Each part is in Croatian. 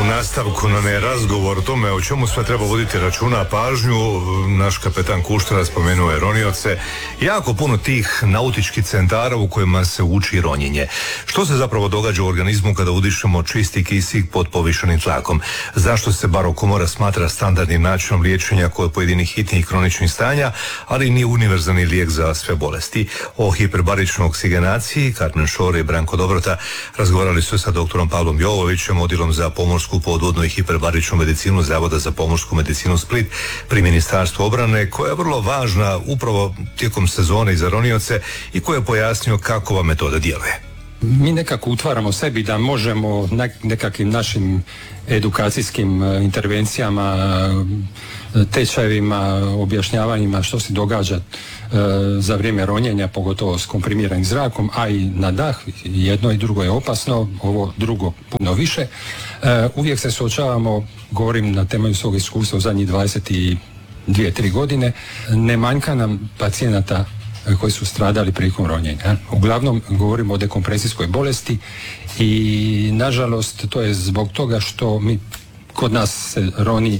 nastavku nam je razgovor o tome o čemu sve treba voditi računa, pažnju. Naš kapetan Kuštara spomenuo je ronioce. Jako puno tih nautičkih centara u kojima se uči ronjenje. Što se zapravo događa u organizmu kada udišemo čisti kisik pod povišenim tlakom? Zašto se barokomora smatra standardnim načinom liječenja kod pojedinih hitnih kroničnih stanja, ali nije univerzalni lijek za sve bolesti? O hiperbaričnoj oksigenaciji Carmen Šore i Branko Dobrota razgovarali su sa doktorom Pavlom Jovovićem, odjelom za pomorsku, podvodnu i hiperbaričnu medicinu Zavoda za pomorsku medicinu Split pri Ministarstvu obrane, koja je vrlo važna upravo tijekom sezone i za ronioce i koja je pojasnio kako ova metoda djeluje. Mi nekako utvaramo sebi da možemo nekakvim našim edukacijskim intervencijama, tečajevima, objašnjavanjima što se događa za vrijeme ronjenja, pogotovo s komprimiranim zrakom, a i na dah, jedno i drugo je opasno, ovo drugo puno više. Uvijek se suočavamo, govorim na temelju svog iskustva u zadnjih 22-3 godine, ne manjka nam pacijenata koji su stradali prilikom ronjenja. Uglavnom govorimo o dekompresijskoj bolesti i nažalost to je zbog toga što kod nas se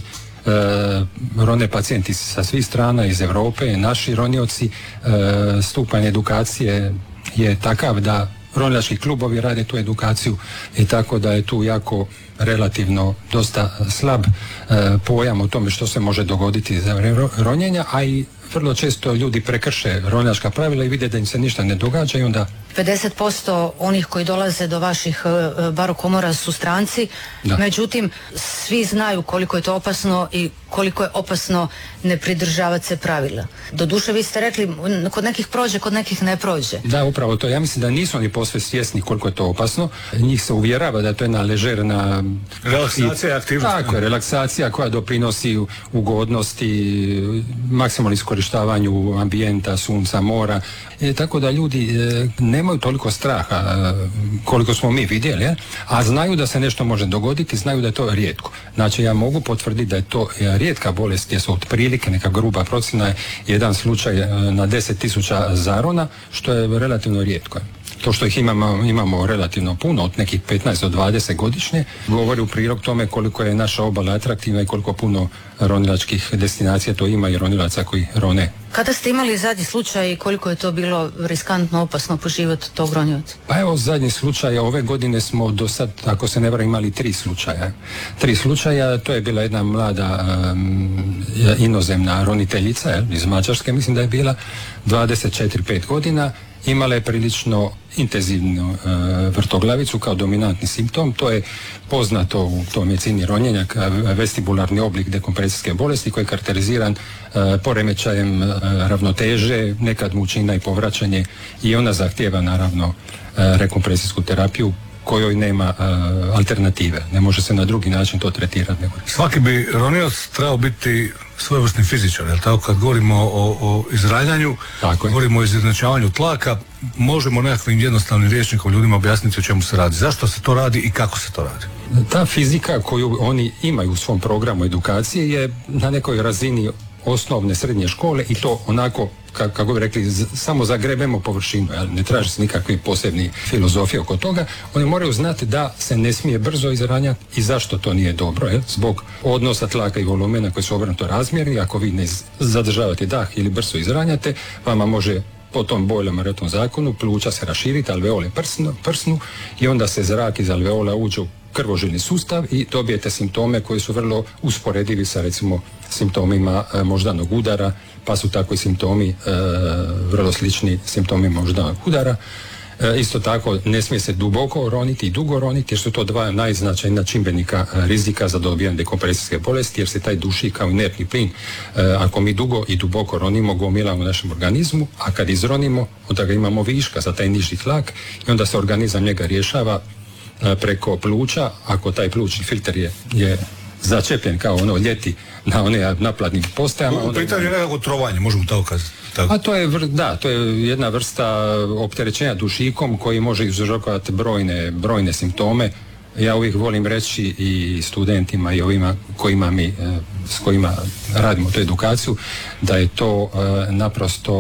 rone pacijenti sa svih strana iz Europe, naši ronioci, stupanj edukacije je takav da ronilački klubovi rade tu edukaciju i tako da je tu jako relativno dosta slab pojam o tome što se može dogoditi za vrijeme ronjenja, a i vrlo često ljudi prekrše ronilačka pravila i vide da im se ništa ne događa i onda 50% onih koji dolaze do vaših barokomora su stranci, međutim svi znaju koliko je to opasno i koliko je opasno ne pridržavati se pravila. Doduše vi ste rekli kod nekih prođe, kod nekih ne prođe. Da, upravo to. Ja mislim da nisu oni posve svjesni koliko je to opasno. Njih se uvjerava da to je jedna ležerna relaksacija i aktivnost. Tako je, relaksacija koja doprinosi ugodnosti, maksimalno iskorištavanju ambijenta, sunca, mora. Tako da ljudi nemaju toliko straha koliko smo mi vidjeli, a znaju da se nešto može dogoditi, znaju da je to rijetko. Znači ja mogu potvrditi da je to rijetka bolest, jer su otprilike neka gruba procjena je jedan slučaj na 10.000 zarona, što je relativno rijetko. To što ih imamo relativno puno, od nekih 15 do 20 godišnje, govori u prilog tome koliko je naša obala atraktivna i koliko puno ronilačkih destinacija to ima i ronilaca koji rone. Kada ste imali zadnji slučaj i koliko je to bilo riskantno, opasno po život tog ronioca? Pa evo, zadnji slučaj, ove godine smo do sad, ako se ne varam, imali 3 slučaja. 3 slučaja, to je bila jedna mlada inozemna roniteljica iz Mađarske, mislim da je bila 24-5 godina. Imala je prilično intenzivnu vrtoglavicu kao dominantni simptom. To je poznato u toj medicini ronjenja kao vestibularni oblik dekompresijske bolesti koji je karakteriziran poremećajem ravnoteže, nekad mučina i povraćanje, i ona zahtijeva naravno rekompresijsku terapiju kojoj nema alternative. Ne može se na drugi način to tretirati. Svaki bi ronioc trebao biti svojevrsni fizičar, jer tako kad govorimo o izranjanju, govorimo o izjednačavanju tlaka, možemo nekakvim jednostavnim rječnikom ljudima objasniti o čemu se radi, zašto se to radi i kako se to radi. Ta fizika koju oni imaju u svom programu edukacije je na nekoj razini osnovne, srednje škole i to onako, kako bi rekli, samo zagrebemo površinu, ne traži se nikakve posebne filozofije oko toga. Oni moraju znati da se ne smije brzo izranjati i zašto to nije dobro, zbog odnosa tlaka i volumena koji su obrnuto razmjerni. Ako vi ne zadržavate dah ili brzo izranjate, vama može po tom Boyle-Moreton zakonu pluća se raširiti, alveole prsnu i onda se zrak iz alveola uđe u krvožilni sustav i dobijete simptome koji su vrlo usporedivi sa recimo simptomima moždanog udara, pa su tako i simptomi vrlo slični simptomima moždanog udara. Isto tako ne smije se duboko roniti i dugo roniti, jer su to dva najznačajnija čimbenika rizika za dobijanje dekompresijske bolesti, jer se taj duši kao inertni plin. Ako mi dugo i duboko ronimo, gomilamo u našem organizmu, a kad izronimo, onda ga imamo viška za taj niži tlak i onda se organizam njega rješava preko pluća. Ako taj plućni filter je začepljen kao ono ljeti na one naplatnim postajama. U pitanju je nekako trovanje, možemo tako kazati. A to je jedna vrsta opterećenja dušikom koji može uzrokovati brojne simptome. Ja uvijek volim reći i studentima i ovima s kojima radimo tu edukaciju, da je to naprosto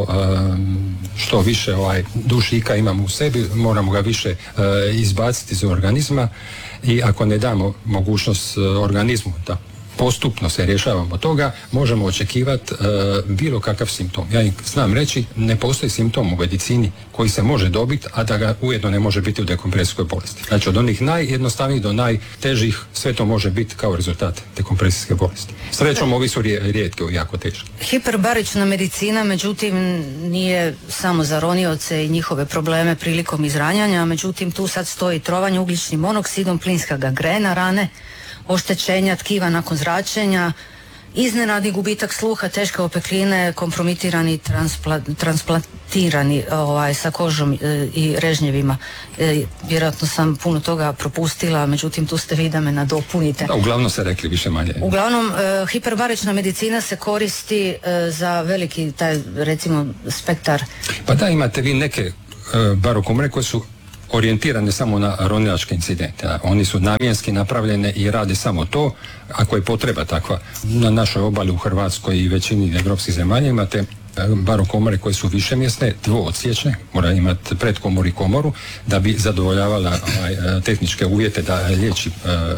što više dušika imamo u sebi, moramo ga više izbaciti iz organizma, i ako ne damo mogućnost organizmu da postupno se rješavamo toga, možemo očekivati bilo kakav simptom. Ja im znam reći, ne postoji simptom u medicini koji se može dobiti, a da ga ujedno ne može biti u dekompresijskoj bolesti. Znači od onih najjednostavnijih do najtežih, sve to može biti kao rezultat dekompresijske bolesti. Srećom, ovi su rijetki, jako teški. Hiperbarična medicina, međutim, nije samo za ronioce i njihove probleme prilikom izranjanja, međutim, tu sad stoji trovanje ugljičnim monoksidom, plinska gangrena rane, oštećenja tkiva nakon zračenja, iznenadni gubitak sluha, teške opekline, kompromitirani transplantirani sa kožom i režnjevima. Vjerojatno sam puno toga propustila, međutim tu ste vi da me nadopunite. Da, uglavnom se rekli više manje. Uglavnom, hiperbarična medicina se koristi za veliki taj, recimo, spektar. Pa da, imate vi neke barokomore koje su orijentirane samo na ronilačke incidente. Oni su namjenski napravljene i rade samo to, ako je potreba takva. Na našoj obali u Hrvatskoj i većini evropskih zemalja imate barokomore koje su višemjesne, dvoodsječne, mora imati predkomoru i komoru da bi zadovoljavala tehničke uvjete da liječi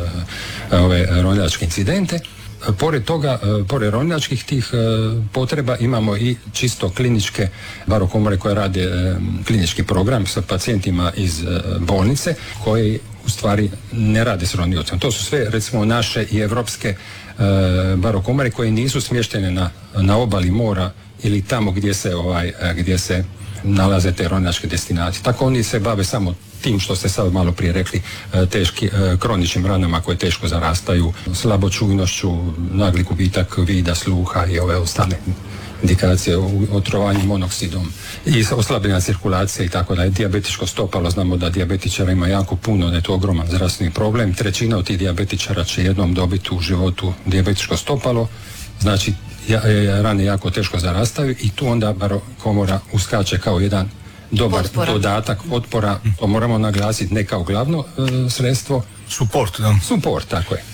ove ronilačke incidente. Pored toga, pored ronilačkih tih potreba, imamo i čisto kliničke barokomore koje rade klinički program sa pacijentima iz bolnice koji u stvari ne rade s roniocem. To su sve, recimo, naše i evropske barokomore koje nisu smještene na obali mora ili tamo gdje se nalaze te ronilačke destinacije. Tako oni se bave samo tim što ste sad malo prije rekli, teški kroničnim ranama koje teško zarastaju, slabočujnošću, nagli gubitak vida, sluha i ove ostale indikacije, otrovanjem monoksidom i oslabljena cirkulacija i tako dalje. Dijabetičko stopalo, znamo da dijabetičara ima jako puno, da je to ogroman zdravstveni problem. 1/3 od tih dijabetičara će jednom dobiti u životu dijabetičko stopalo, znači rane jako teško zarastaju i tu onda barokomora uskače kao jedan dobar dodatak, potpora, to moramo naglasiti, ne kao glavno sredstvo. Support, da. Support, tako je.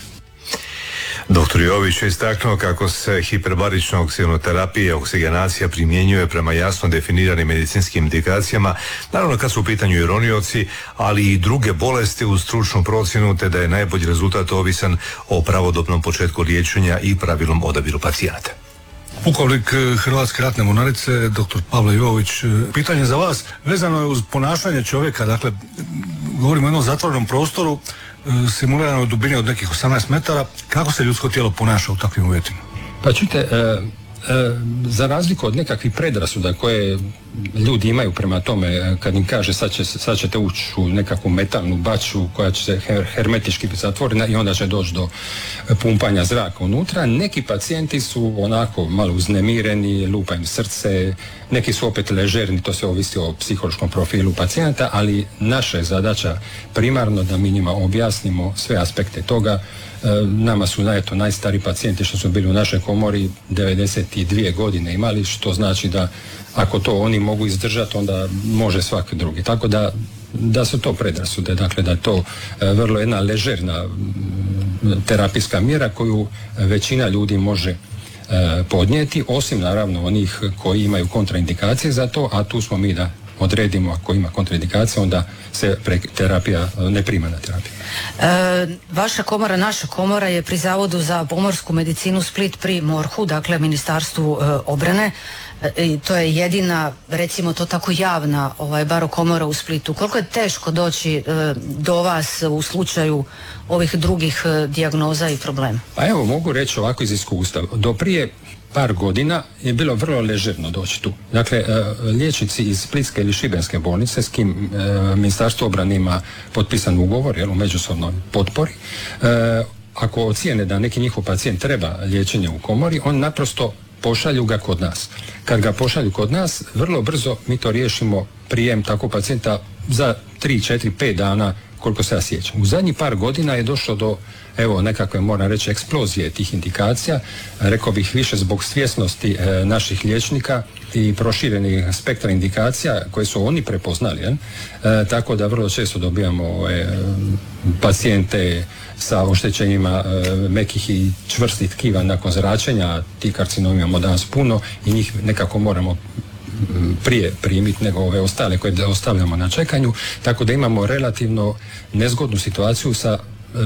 Dr. Jović je istaknuo kako se hiperbarična oksigenoterapija i oksigenacija primjenjuje prema jasno definiranim medicinskim indikacijama, naravno kad su u pitanju i ronioci, ali i druge bolesti uz stručnu procjenu, te da je najbolji rezultat ovisan o pravodobnom početku liječenja i pravilnom odabiru pacijenata. Pukovnik Hrvatske ratne mornarice, dr. Pavle Jović, pitanje za vas vezano je uz ponašanje čovjeka, dakle, govorimo o jednom zatvorenom prostoru, simuliranoj dubini od nekih 18 metara, kako se ljudsko tijelo ponaša u takvim uvjetima? Pa čujte, za razliku od nekakvih predrasuda koje ljudi imaju prema tome, kad im kaže sad ćete ući u nekakvu metalnu baču koja će se hermetički biti zatvorena i onda će doći do pumpanja zraka unutra, neki pacijenti su onako malo uznemireni, lupa im srce, neki su opet ležerni, to se ovisi o psihološkom profilu pacijenta, ali naša je zadaća primarno da mi njima objasnimo sve aspekte toga. Nama su najstariji pacijenti što su bili u našoj komori 92 godine imali, što znači da ako to oni mogu izdržati, onda može svaki drugi. Tako da su to predrasude, dakle da je to vrlo jedna ležerna terapijska mjera koju većina ljudi može podnijeti, osim naravno onih koji imaju kontraindikacije za to, a tu smo mi da odredimo ako ima kontraindikacije, onda se terapija, neprimana terapija. Vaša komora, naša komora je pri Zavodu za pomorsku medicinu Split pri MORH-u, dakle Ministarstvu obrane. I to je jedina, recimo to tako, javna barokomora u Splitu. Koliko je teško doći do vas u slučaju ovih drugih dijagnoza i problema? Pa evo, mogu reći ovako iz iskustva. Do prije par godina je bilo vrlo ležerno doći tu. Dakle, liječnici iz Splitske ili Šibenske bolnice s kim Ministarstvo obrane ima potpisan ugovor u međusobnoj potpori, ako ocijene da neki njihov pacijent treba liječenje u komori, on naprosto pošalju ga kod nas. Kad ga pošalju kod nas, vrlo brzo mi to riješimo, prijem takvog pacijenta za 3, 4, 5 dana koliko se ja sjećam. U zadnjih par godina je došlo do, evo, nekakve, moram reći, eksplozije tih indikacija, rekao bih više zbog svjesnosti naših liječnika i proširenih spektra indikacija koje su oni prepoznali, tako da vrlo često dobijamo pacijente sa oštećenjima mekih i čvrstih tkiva nakon zračenja. Ti karcinoma imamo danas puno i njih nekako moramo prije primiti nego ove ostale koje ostavljamo na čekanju, tako da imamo relativno nezgodnu situaciju sa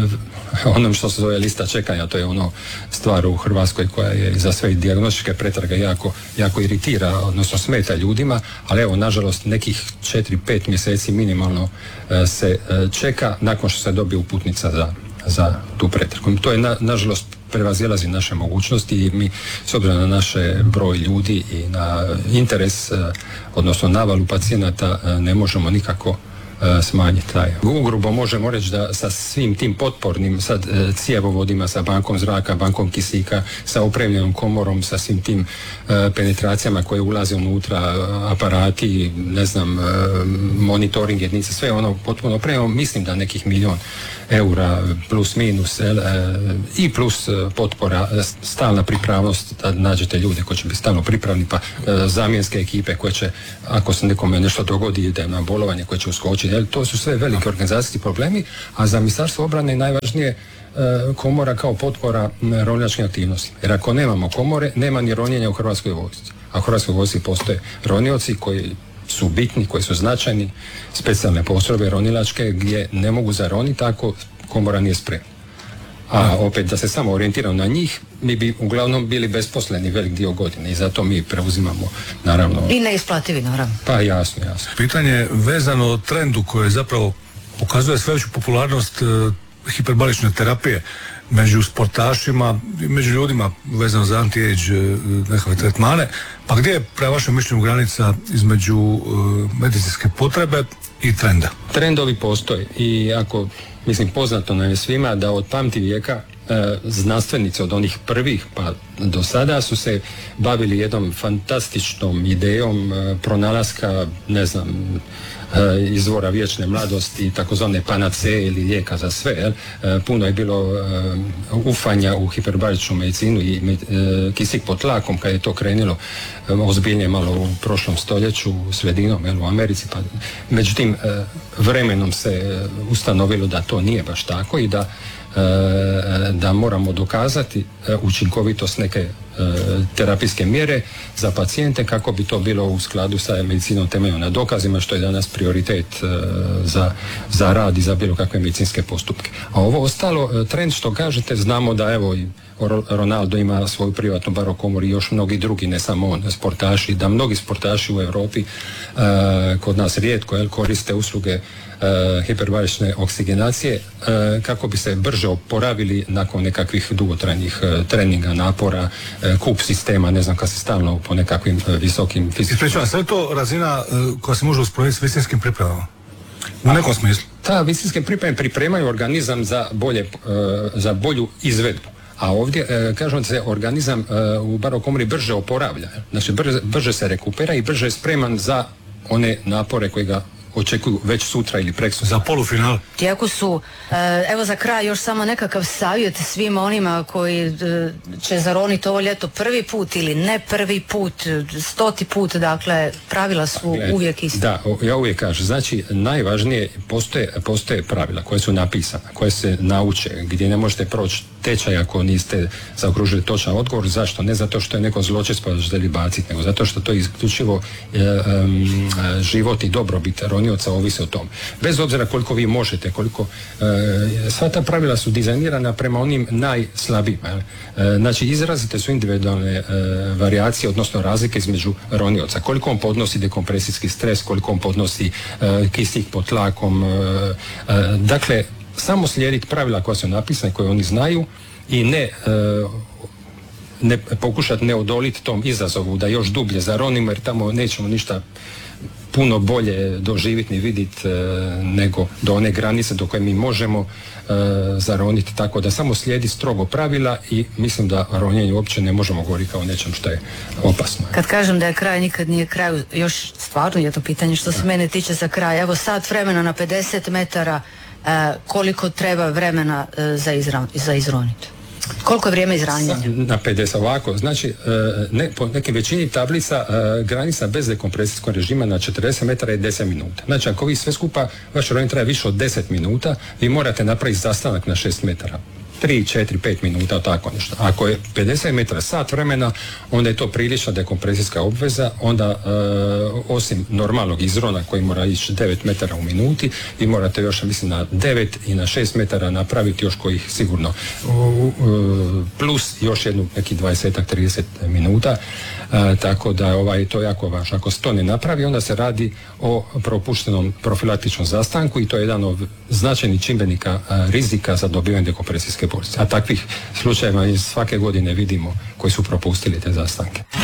onom što se zove lista čekanja. To je ono stvar u Hrvatskoj koja je za sve dijagnostičke pretrage jako iritira, odnosno smeta ljudima, ali evo, nažalost, nekih 4-5 mjeseci minimalno se čeka nakon što se dobije uputnica za tu pretragu. To je nažalost prevazilazi naše mogućnosti i mi, s obzirom na naše broj ljudi i na interes, odnosno navalu pacijenata, ne možemo nikako smanjiti taj. Ugrubo možemo reći da sa svim tim potpornim sad cijevovodima, sa bankom zraka, bankom kisika, sa opremljenom komorom, sa svim tim penetracijama koje ulaze unutra, aparati, ne znam, monitoring jedinice, sve ono potpuno opremljeno, mislim da nekih 1 milijun eura plus minus i plus potpora, stalna pripravnost da nađete ljude koji će biti stalno pripravni, pa zamjenske ekipe koje će, ako se nekome nešto dogodi, ide na bolovanje, koje će uskočiti. To su sve veliki organizacijski problemi, a za Ministarstvo obrane najvažnije komora kao potpora ronilačkim aktivnostima. Jer ako nemamo komore, nema ni ronjenja u Hrvatskoj vojsci. A u Hrvatskoj vojsci postoje ronioci koji su bitni, koji su značajni, specijalne postrojbe ronilačke gdje ne mogu zaroniti ako komora nije spremna. A opet da se samo orijentiramo na njih, mi bi uglavnom bili besposleni velik dio godine i zato mi preuzimamo, naravno. I neisplativi, naravno. Pa jasno. Pitanje vezano o trendu koje zapravo pokazuje sve veću popularnost hiperbarične terapije među sportašima i među ljudima vezano za anti-age nekakve tretmane. Pa gdje je prema vašem mišljenju granica između medicinske potrebe i trenda? Trendovi postoje i ako, mislim, poznato nam je svima da od pamti vijeka znanstvenici od onih prvih pa do sada su se bavili jednom fantastičnom idejom pronalaska, ne znam, izvora vječne mladosti, takozvane panaceje ili lijeka za sve. Puno je bilo ufanja u hiperbaričnu medicinu i kisik pod tlakom kad je to krenulo ozbiljnije malo u prošlom stoljeću, sredinom u Americi. Pa, međutim, vremenom se ustanovilo da to nije baš tako i da moramo dokazati učinkovitost neke terapijske mjere za pacijente kako bi to bilo u skladu sa medicinom temeljeno na dokazima, što je danas prioritet za rad i za bilo kakve medicinske postupke. A ovo ostalo, trend što kažete, znamo da evo i Ronaldo ima svoju privatnu barokomoru i još mnogi drugi, ne samo on, sportaši, da mnogi sportaši u Europi kod nas rijetko koriste usluge hiperbarične oksigenacije kako bi se brže oporavili nakon nekakvih dugotrajnih treninga, napora, kup sistema, ne znam, kad se stalno po nekakvim visokim fizičkim... Ispričavam, sve to razina koja se može usporediti s visinskim pripremama? U nekom smislu? Ta visinske pripreme pripremaju organizam za bolju izvedbu. A ovdje, kažem, se organizam u barokomori brže oporavlja. Znači, brže se rekupera i brže je spreman za one napore koje ga očekuju već sutra ili preksutra. Za polufinal. Iako su, evo za kraj još samo nekakav savjet svima onima koji će zaroniti ovo ljeto prvi put ili ne prvi put, 100. put, dakle pravila su uvijek ista. Da, ja uvijek kažem, znači najvažnije, postoje pravila koje su napisane, koje se nauče, gdje ne možete proći tečaj ako niste zaokružili točan odgovor. Zašto? Ne zato što je neko zločest pa želi baciti, nego zato što to je isključivo život i dobrobit ronioca ovisi o tom. Bez obzira koliko vi možete, koliko... sva ta pravila su dizajnirana prema onim najslabijima. Znači, izrazite su individualne varijacije, odnosno razlike između ronioca. Koliko on podnosi dekompresijski stres, koliko on podnosi kisik pod tlakom. Dakle, samo slijediti pravila koja su napisane, koje oni znaju i ne pokušati ne odoliti tom izazovu da još dublje zaronimo, jer tamo nećemo ništa puno bolje doživjeti ni vidjeti nego do one granice do koje mi možemo zaroniti, tako da samo slijedi strogo pravila i mislim da ronjenje uopće ne možemo govoriti kao nečem što je opasno. Kad kažem da je kraj, nikad nije kraj, još stvarno je to pitanje što se mene tiče za kraj. Evo sat vremena na 50 metara koliko treba vremena za izroniti? Koliko je vrijeme izranjanja? Na 50 ovako, znači po nekim većini tablica granica bez dekompresijskog režima na 40 metara je 10 minuta. Znači ako vi sve skupa, vaš ronjenje traje više od 10 minuta, vi morate napraviti zastanak na 6 metara. 3, 4, 5 minuta, tako nešto. Ako je 50 metara sat vremena, onda je to prilična dekompresijska obveza, onda osim normalnog izrona koji mora ići 9 metara u minuti, vi morate još, mislim, na 9 i na 6 metara napraviti još kojih sigurno plus još jednu nekih 20-30 minuta, tako da to je jako važno. Ako se to ne napravi, onda se radi o propuštenom profilaktičnom zastanku i to je jedan od značajnih čimbenika rizika za dobivanje dekompresijske bolesti. A takvih slučajeva iz svake godine vidimo koji su propustili te zastanke.